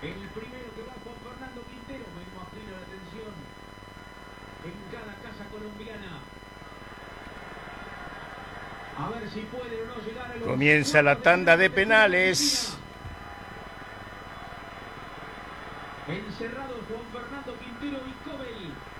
El primero que va Juan Fernando Quintero, me imagino la tensión en cada casa colombiana. A ver si puede o no llegar a los... Comienza la tanda de penales. Encerrados Juan Fernando Quintero y Cobel.